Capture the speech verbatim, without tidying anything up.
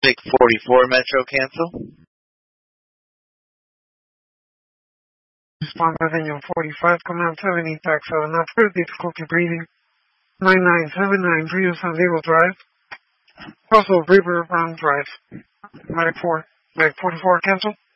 Vic forty-four Metro cancel. Respond to Daniel forty-five, command seventy, tax seven, after difficulty breathing. nine nine seven nine, Rio San Diego Drive. Crossroad River Round Drive. Medic four, Medic forty-four, cancel.